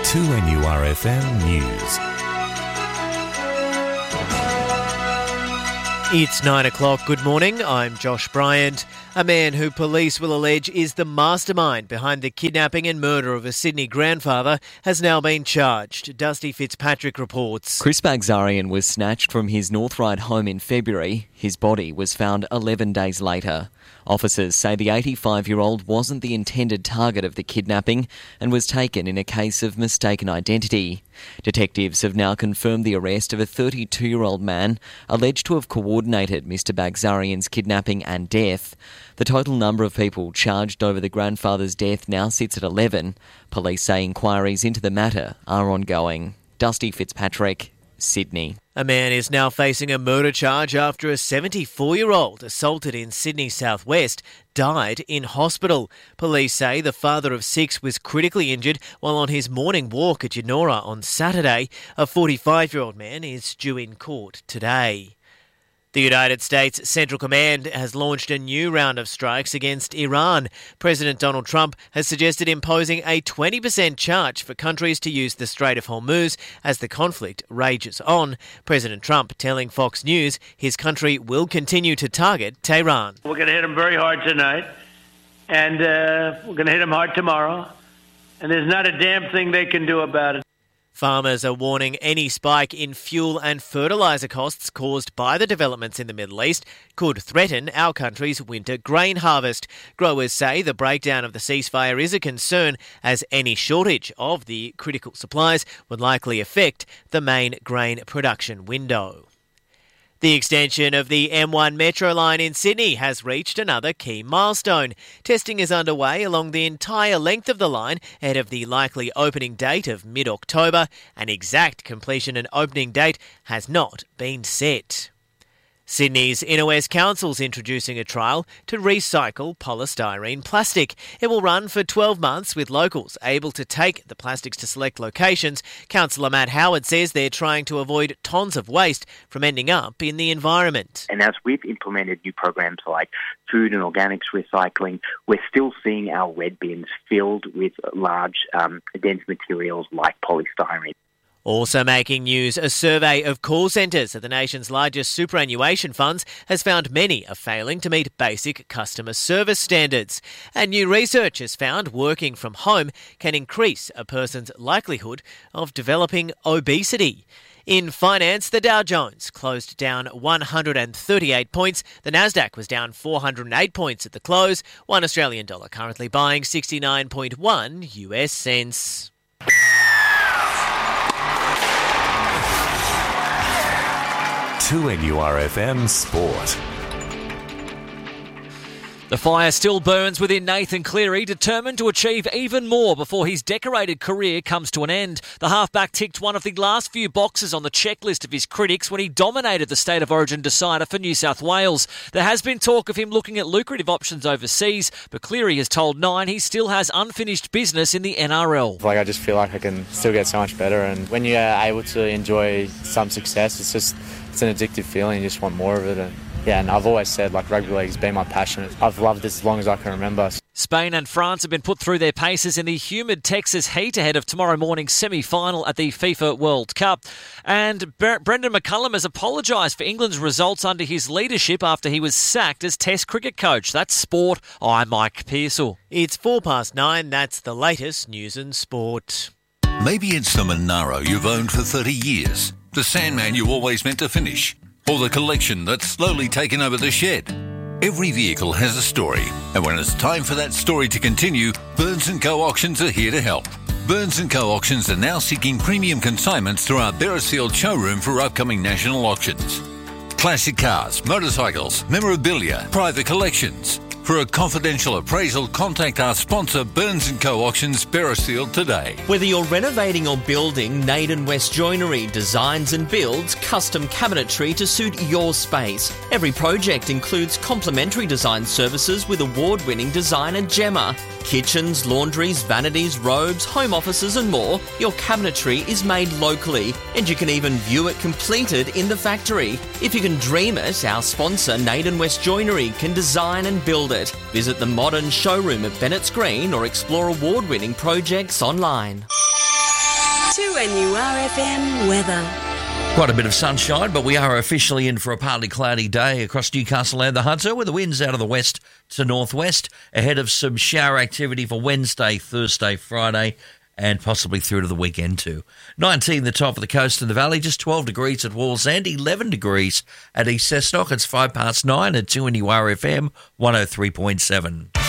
2NURFM News. It's 9 o'clock. Good morning. I'm Josh Bryant. A man who police will allege is the mastermind behind the kidnapping and murder of a Sydney grandfather has now been charged. Dusty Fitzpatrick reports. Chris Bagzarian was snatched from his North Ryde home in February. His body was found 11 days later. Officers say the 85-year-old wasn't the intended target of the kidnapping and was taken in a case of mistaken identity. Detectives have now confirmed the arrest of a 32-year-old man alleged to have coordinated Mr Bagzarian's kidnapping and death. The total number of people charged over the grandfather's death now sits at 11. Police say inquiries into the matter are ongoing. Dusty Fitzpatrick, Sydney. A man is now facing a murder charge after a 74-year-old assaulted in Sydney southwest died in hospital. Police say the father of 6 was critically injured while on his morning walk at Yennora on Saturday. A 45-year-old man is due in court today. The United States Central Command has launched a new round of strikes against Iran. President Donald Trump has suggested imposing a 20% charge for countries to use the Strait of Hormuz as the conflict rages on. President Trump telling Fox News his country will continue to target Tehran. We're going to hit them very hard tonight, and we're going to hit them hard tomorrow, and there's not a damn thing they can do about it. Farmers are warning any spike in fuel and fertiliser costs caused by the developments in the Middle East could threaten our country's winter grain harvest. Growers say the breakdown of the ceasefire is a concern, as any shortage of the critical supplies would likely affect the main grain production window. The extension of the M1 Metro line in Sydney has reached another key milestone. Testing is underway along the entire length of the line ahead of the likely opening date of mid-October. An exact completion and opening date has not been set. Sydney's Inner West Council's introducing a trial to recycle polystyrene plastic. It will run for 12 months with locals able to take the plastics to select locations. Councillor Matt Howard says they're trying to avoid tons of waste from ending up in the environment. And as we've implemented new programs like food and organics recycling, we're still seeing our red bins filled with large, dense materials like polystyrene. Also making news, a survey of call centres at the nation's largest superannuation funds has found many are failing to meet basic customer service standards. And new research has found working from home can increase a person's likelihood of developing obesity. In finance, the Dow Jones closed down 138 points. The Nasdaq was down 408 points at the close. One Australian dollar currently buying 69.1 US cents. To NURFM Sport. The fire still burns within Nathan Cleary, determined to achieve even more before his decorated career comes to an end. The halfback ticked one of the last few boxes on the checklist of his critics when he dominated the State of Origin decider for New South Wales. There has been talk of him looking at lucrative options overseas, but Cleary has told Nine he still has unfinished business in the NRL. I just feel like I can still get so much better, and when you're able to enjoy some success, it's an addictive feeling. You just want more of it. And I've always said, rugby league's been my passion. I've loved this as long as I can remember. Spain and France have been put through their paces in the humid Texas heat ahead of tomorrow morning's semi-final at the FIFA World Cup. And Brendan McCullum has apologised for England's results under his leadership after he was sacked as Test cricket coach. That's sport. I'm Mike Pearsall. It's 9:04. That's the latest news and sport. Maybe it's the Monaro you've owned for 30 years, the Sandman you always meant to finish, or the collection that's slowly taken over the shed. Every vehicle has a story, and when it's time for that story to continue, Burns & Co. Auctions are here to help. Burns & Co. Auctions are now seeking premium consignments through our Beresfield showroom for upcoming national auctions. Classic cars, motorcycles, memorabilia, private collections. For a confidential appraisal, contact our sponsor Burns & Co. Auctions, Beresfield today. Whether you're renovating or building, Naden West Joinery designs and builds custom cabinetry to suit your space. Every project includes complimentary design services with award-winning designer Gemma. Kitchens, laundries, vanities, robes, home offices and more. Your cabinetry is made locally, and you can even view it completed in the factory. If you can dream it, our sponsor Naden West Joinery can design and build it. Visit the modern showroom at Bennett's Green or explore award-winning projects online. 2NURFM weather. Quite a bit of sunshine, but we are officially in for a partly cloudy day across Newcastle and the Hunter, with the winds out of the west to northwest, ahead of some shower activity for Wednesday, Thursday, Friday, and possibly through to the weekend too. 19 the top of the coast and the valley, just 12 degrees at Wallsend, 11 degrees at East Cessnock. It's 9:05 at 2NURFM 103.7.